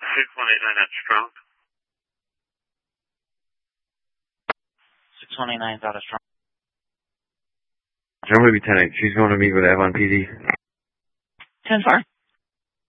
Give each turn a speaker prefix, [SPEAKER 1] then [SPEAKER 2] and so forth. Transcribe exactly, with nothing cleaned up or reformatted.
[SPEAKER 1] six one eight nine at Strong.
[SPEAKER 2] six one eight nine out of Strong.
[SPEAKER 3] German Lieutenant, she's going to meet with Avon P D.
[SPEAKER 2] ten four.